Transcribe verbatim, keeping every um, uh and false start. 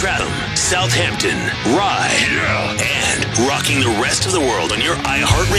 Stratham, Southampton, Rye, Yeah. and rocking the rest of the world on your iHeart